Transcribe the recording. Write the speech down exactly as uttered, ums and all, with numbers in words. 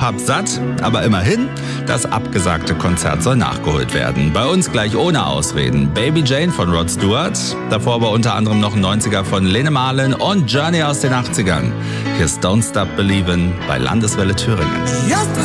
Hip-Hop satt, aber immerhin, das abgesagte Konzert soll nachgeholt werden. Bei uns gleich ohne Ausreden. Baby Jane von Rod Stewart, davor aber unter anderem noch ein neunziger von Lene Marlin und Journey aus den achtzigern. Hier ist Don't Stop Believin' bei Landeswelle Thüringen. Just a